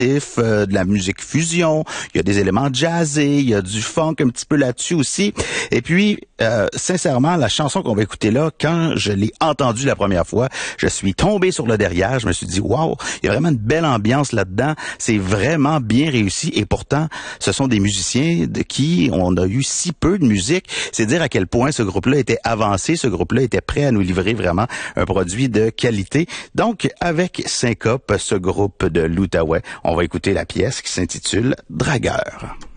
de la musique fusion, il y a des éléments jazzés, il y a du funk un petit peu là-dessus aussi. Et puis, sincèrement, la chanson qu'on va écouter là, quand je l'ai entendue la première fois, je suis tombé sur le derrière, je me suis dit, wow, il y a vraiment une belle ambiance là-dedans, c'est vraiment bien réussi et pourtant, ce sont des musiciens de qui on a eu si peu de musique. C'est dire à quel point ce groupe-là était avancé, ce groupe-là était prêt à nous livrer vraiment un produit de qualité. Donc, avec Syncope, ce groupe de l'Outaouais, on va écouter la pièce qui s'intitule Dragueur.